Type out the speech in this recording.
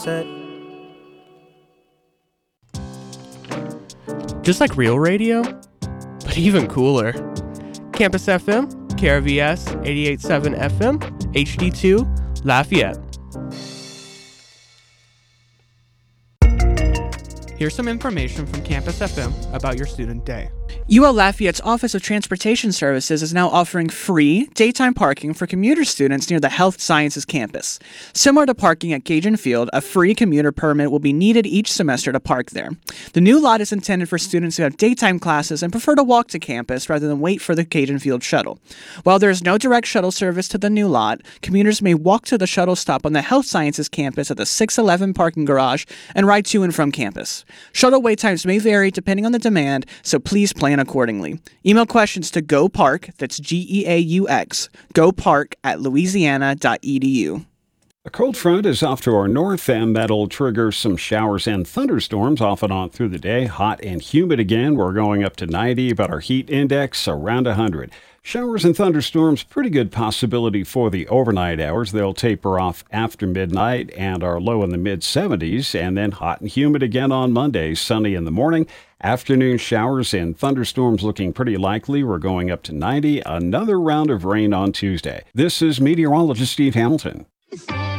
Just like real radio, but even cooler. Campus FM, KRVS 88.7 FM, HD2, Lafayette. Here's some information from Campus FM about your student day. UL Lafayette's Office of Transportation Services is now offering free daytime parking for commuter students near the Health Sciences campus. Similar to parking at Cajun Field, a free commuter permit will be needed each semester to park there. The new lot is intended for students who have daytime classes and prefer to walk to campus rather than wait for the Cajun Field shuttle. While there is no direct shuttle service to the new lot, commuters may walk to the shuttle stop on the Health Sciences campus at the 611 parking garage and ride to and from campus. Shuttle wait times may vary depending on the demand, so please plan accordingly. Email questions to GoPark, that's GEAUX, gopark@louisiana.edu. A cold front is off to our north, and that'll trigger some showers and thunderstorms off and on through the day. Hot and humid again. We're going up to 90, but our heat index around 100. Showers and thunderstorms, pretty good possibility for the overnight hours. They'll taper off after midnight and are low in the mid-70s, and then hot and humid again on Monday. Sunny in the morning. Afternoon showers and thunderstorms looking pretty likely. We're going up to 90. Another round of rain on Tuesday. This is meteorologist Steve Hamilton.